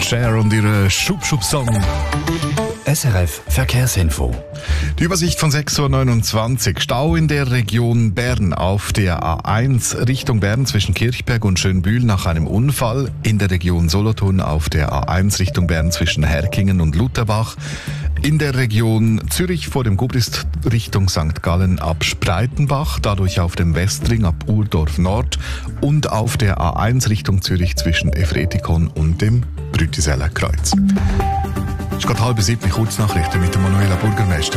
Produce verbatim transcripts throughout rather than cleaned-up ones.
Cher und ihre Schub-Schub-Song. S R F Verkehrsinfo. Die Übersicht von sechs Uhr neunundzwanzig. Stau in der Region Bern auf der A eins Richtung Bern zwischen Kirchberg und Schönbühl nach einem Unfall. In der Region Solothurn auf der A eins Richtung Bern zwischen Herkingen und Lutherbach. In der Region Zürich vor dem Gubrist Richtung Sankt Gallen ab Spreitenbach, dadurch auf dem Westring ab Urdorf Nord und auf der A eins Richtung Zürich zwischen Efretikon und dem Brütiseller Kreuz. Es ist gerade halb sieben, Kurznachrichten mit der Manuela Bürgermeister.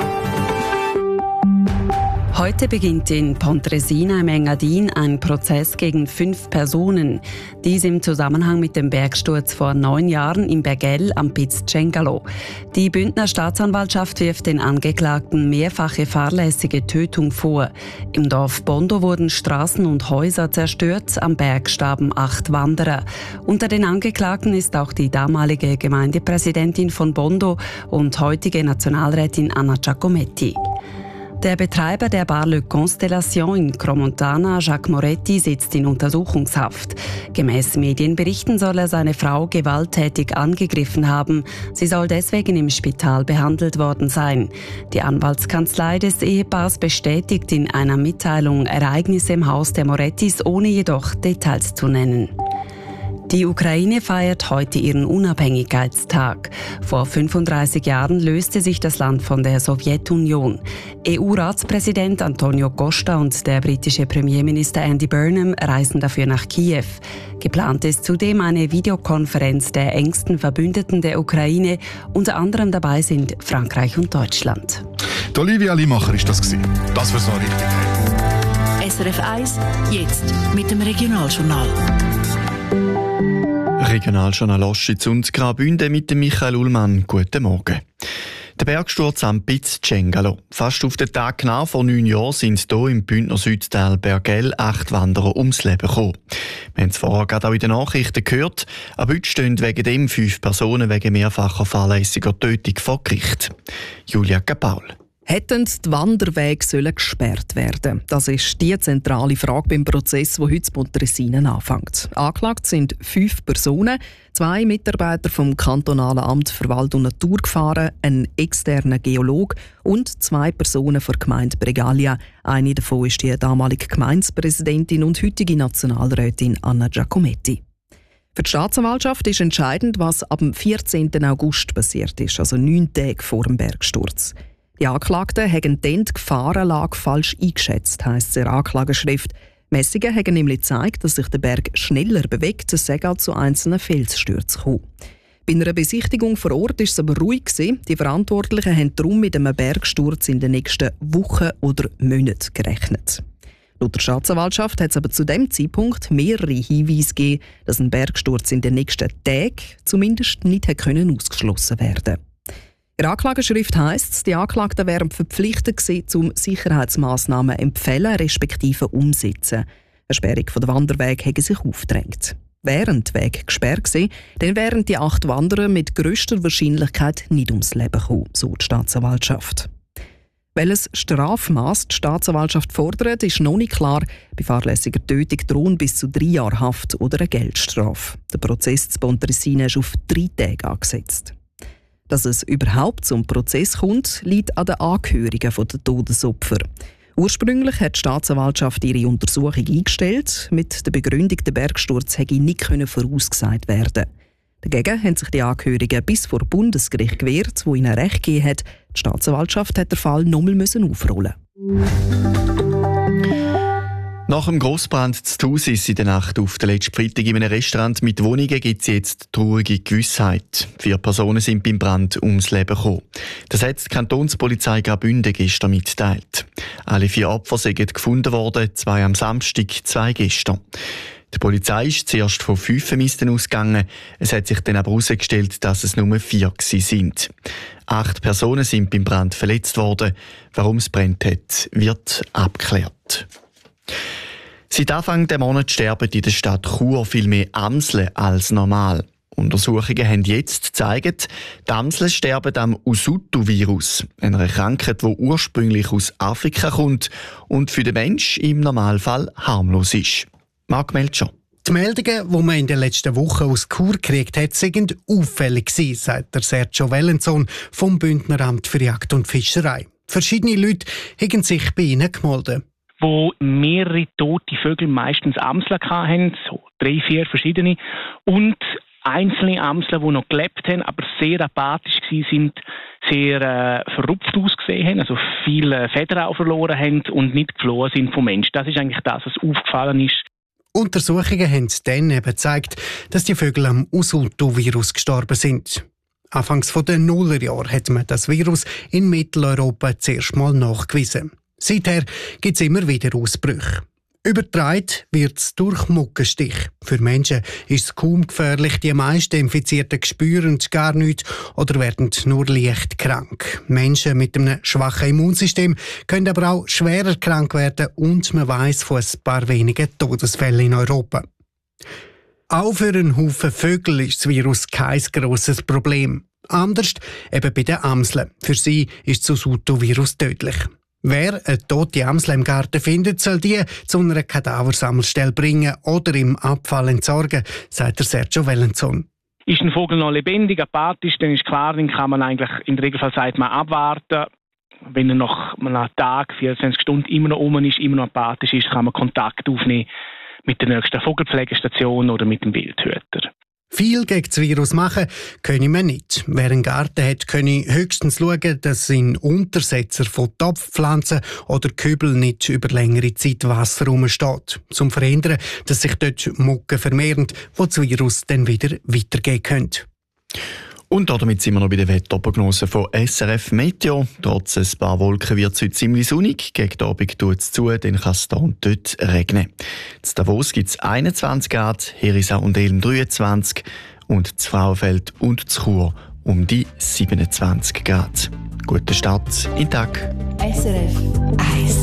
Heute beginnt in Pontresina im Engadin ein Prozess gegen fünf Personen. Dies im Zusammenhang mit dem Bergsturz vor neun Jahren im Bergell am Piz Cengalo. Die Bündner Staatsanwaltschaft wirft den Angeklagten mehrfache fahrlässige Tötung vor. Im Dorf Bondo wurden Straßen und Häuser zerstört, am Berg starben acht Wanderer. Unter den Angeklagten ist auch die damalige Gemeindepräsidentin von Bondo und heutige Nationalrätin Anna Giacometti. Der Betreiber der Bar Le Constellation in Cromontana, Jacques Moretti, sitzt in Untersuchungshaft. Gemäss Medienberichten soll er seine Frau gewalttätig angegriffen haben. Sie soll deswegen im Spital behandelt worden sein. Die Anwaltskanzlei des Ehepaars bestätigt in einer Mitteilung Ereignisse im Haus der Morettis, ohne jedoch Details zu nennen. Die Ukraine feiert heute ihren Unabhängigkeitstag. Vor fünfunddreißig Jahren löste sich das Land von der Sowjetunion. E U-Ratspräsident Antonio Costa und der britische Premierminister Andy Burnham reisen dafür nach Kiew. Geplant ist zudem eine Videokonferenz der engsten Verbündeten der Ukraine. Unter anderem dabei sind Frankreich und Deutschland. Die Olivia Limacher ist das gewesen. Das war so richtig. S R F eins, jetzt mit dem Regionaljournal. Regionaljournal Oschitz und Graubünden mit dem Michael Ullmann. Guten Morgen. Der Bergsturz am Piz Cengalo. Fast auf den Tag genau vor neun Jahren sind hier im Bündner Südtal Bergell acht Wanderer ums Leben gekommen. Wir haben es vorher gerade auch in den Nachrichten gehört, aber heute stehen wegen dem fünf Personen wegen mehrfacher fahrlässiger Tötung vor Gericht. Julia Kapaul. Hätten die Wanderwege sollen gesperrt werden? Das ist die zentrale Frage beim Prozess, der heute in Pontresina anfängt. Angeklagt sind fünf Personen, zwei Mitarbeiter vom kantonalen Amt für Wald und Natur gefahren, ein externer Geologe und zwei Personen von der Gemeinde Bregaglia. Eine davon ist die damalige Gemeindepräsidentin und heutige Nationalrätin Anna Giacometti. Für die Staatsanwaltschaft ist entscheidend, was ab dem vierzehnten August passiert ist, also neun Tage vor dem Bergsturz. Die Anklagten haben dann die Gefahrenlage falsch eingeschätzt, heisst es in der Anklageschrift. Messungen haben nämlich gezeigt, dass sich der Berg schneller bewegt, es sei auch zu einzelnen Felsstürzen gekommen. Bei einer Besichtigung vor Ort war es aber ruhig gewesen. Die Verantwortlichen haben darum mit einem Bergsturz in den nächsten Wochen oder Monaten gerechnet. Laut der Staatsanwaltschaft hat es aber zu dem Zeitpunkt mehrere Hinweise gegeben, dass ein Bergsturz in den nächsten Tagen zumindest nicht hätte ausgeschlossen werden können. In der Anklageschrift heisst es, die Anklagten wären verpflichtet gewesen, um Sicherheitsmassnahmen empfehlen respektive umsetzen. Eine Sperrung der Wanderwege hätte sich aufgedrängt. Wären die Wege gesperrt gewesen, dann wären die acht Wanderer mit grösster Wahrscheinlichkeit nicht ums Leben gekommen, so die Staatsanwaltschaft. Welches Strafmaß die Staatsanwaltschaft fordert, ist noch nicht klar. Bei fahrlässiger Tötung drohen bis zu drei Jahre Haft oder eine Geldstrafe. Der Prozess zu Pontresina ist auf drei Tage angesetzt. Dass es überhaupt zum Prozess kommt, liegt an den Angehörigen der Todesopfer. Ursprünglich hat die Staatsanwaltschaft ihre Untersuchung eingestellt. Mit der Begründung, der Bergsturz hätte nicht vorausgesagt werden. Dagegen haben sich die Angehörigen bis vor Bundesgericht gewehrt, wo ihnen Recht gegeben hat. Die Staatsanwaltschaft hat den Fall nochmal aufrollen müssen. Nach dem Grossbrand zu Thusis in der Nacht auf den letzten Freitag in einem Restaurant mit Wohnungen gibt es jetzt traurige Gewissheit. Vier Personen sind beim Brand ums Leben gekommen. Das hat die Kantonspolizei Graubünden gestern mitgeteilt. Alle vier Opfer sind gefunden worden, zwei am Samstag, zwei gestern. Die Polizei ist zuerst von fünf Vermissten ausgegangen. Es hat sich dann aber herausgestellt, dass es nur vier sind. Acht Personen sind beim Brand verletzt worden. Warum es brennt hat, wird abgeklärt. Seit Anfang des Monats sterben in der Stadt Chur viel mehr Amseln als normal. Untersuchungen haben jetzt gezeigt, die Amseln sterben am Usutu-Virus, einer Krankheit, die ursprünglich aus Afrika kommt und für den Menschen im Normalfall harmlos ist. Marc Melcher. Die Meldungen, die man in den letzten Wochen aus Chur gekriegt hat, sind auffällig gewesen, sagt der Sergio Wellenson vom Bündneramt für Jagd und Fischerei. Verschiedene Leute haben sich bei ihnen gemeldet. Wo mehrere tote Vögel, meistens Amseln hatten, so drei, vier verschiedene, und einzelne Amseln, die noch gelebt haben, aber sehr apathisch waren, sehr äh, verrupft ausgesehen haben, also viele Federn auch verloren haben und nicht geflohen sind vom Menschen. Das ist eigentlich das, was aufgefallen ist. Untersuchungen haben dann eben gezeigt, dass die Vögel am Usultu-Virus gestorben sind. Anfangs der Nullerjahre hat man das Virus in Mitteleuropa zuerst mal nachgewiesen. Seither gibt es immer wieder Ausbrüche. Übertragen wird es durch Mückenstich. Für Menschen ist es kaum gefährlich. Die meisten Infizierten spüren gar nichts oder werden nur leicht krank. Menschen mit einem schwachen Immunsystem können aber auch schwerer krank werden und man weiss von ein paar wenigen Todesfällen in Europa. Auch für einen Haufen Vögel ist das Virus kein grosses Problem. Anders eben bei den Amseln. Für sie ist das Usultu-Virus tödlich. Wer eine tote Amsel im Garten findet, soll die zu einer Kadaversammelstelle bringen oder im Abfall entsorgen, sagt der Sergio Wellenson. Ist ein Vogel noch lebendig, apathisch, dann ist klar, dann kann man eigentlich, in der Regelfall sagt man, abwarten. Wenn er nach einem Tag, vierundzwanzig Stunden immer noch um ist, immer noch apathisch ist, kann man Kontakt aufnehmen mit der nächsten Vogelpflegestation oder mit dem Wildhüter. Viel gegen das Virus machen können wir nicht. Wer einen Garten hat, könne höchstens schauen, dass in Untersetzer von Topfpflanzen oder Kübel nicht über längere Zeit Wasser rumsteht, um zu verhindern, dass sich dort Mücken vermehren, wo das Virus dann wieder weitergehen könnte. Und damit sind wir noch bei den Wetterprognosen von S R F Meteo. Trotz ein paar Wolken wird es heute ziemlich sonnig. Gegen den Abend tut es zu, dann kann es da und dort regnen. In Davos gibt es einundzwanzig Grad, Herisau und Elm dreiundzwanzig und in Frauenfeld und in Chur um die siebenundzwanzig Grad. Guten Start in den Tag. S R F eins.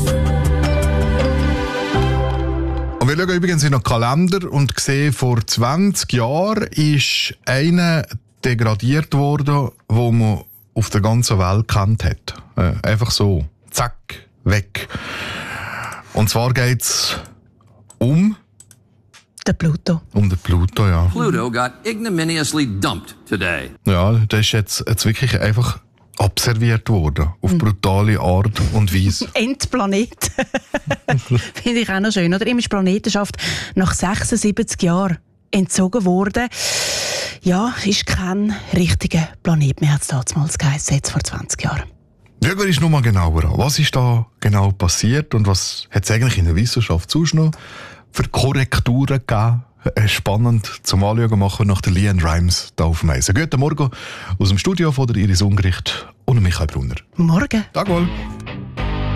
Und wir schauen übrigens in den Kalender und sehen, vor zwanzig Jahren ist einer degradiert worden, wo man auf der ganzen Welt kennt hat. Äh, einfach so. Zack, weg. Und zwar geht es um der Pluto. Um den Pluto, ja. Pluto got ignominiously dumped today. Ja, der ist jetzt, jetzt wirklich einfach observiert worden. Auf mhm. brutale Art und Weise. Endplanet. Finde ich auch noch schön. Oder ihm ist Planetenschaft nach sechsundsiebzig Jahren entzogen worden. Ja, ist kein richtiger Planet mehr, hat es damals geheißen, jetzt vor zwanzig Jahren. Schauen wir uns noch mal genauer an. Was ist da genau passiert und was hat es eigentlich in der Wissenschaft sonst noch für Korrekturen gegeben? Spannend zum Anschauen machen wir nach der Leanne Rimes hier auf dem Eisen. Guten Morgen aus dem Studio von der Iris Ungericht und Michael Brunner. Morgen. Tag wohl.